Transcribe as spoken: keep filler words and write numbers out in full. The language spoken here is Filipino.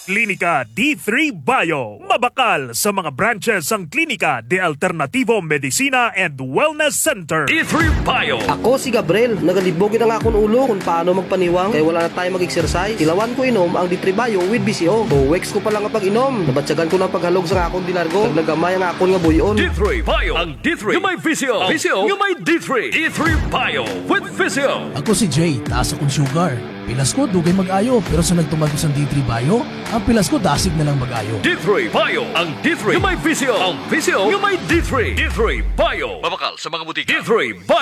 Klinika D three Bio. Mabakal sa mga branches ang Klinika de Alternativo Medicina and Wellness Center. D three Bio. Ako si Gabriel, nagalibogin ang akong ulo kung paano magpaniwang kaya wala na tayo mag-exercise. Tilawan ko inom ang D three Bio with B C O. O weeks ko pa lang ang pag-inom. Nabatsagan ko na paghalog sa akong dinargo. Nagnagamay ang akong nga buyon. D three Bio. Ang D three yung may V C O. V C O yung may D three. D three Bio with V C O. Ako si Jay, taas akong sugar. Pilas ko, dugay mag-ayo. Pero sa nagtumagos ang D three Bio, ang pilas ko dasig na lang mag-ayo. D three Bio. Ang D three yung may V C O. Ang V C O yung may D three. D three Bio. Mabakal sa mga butika. D three Bio.